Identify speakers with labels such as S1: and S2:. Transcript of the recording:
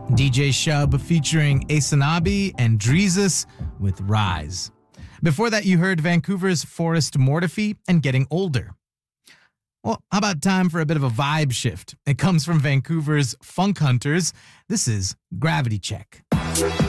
S1: DJ Shub featuring Asanabi and Dreezus with Rise. Before that, you heard Vancouver's Forrest Mortefi and Getting Older. Well, how about time for a bit of a vibe shift? It comes from Vancouver's Funk Hunters. This is Gravity Check.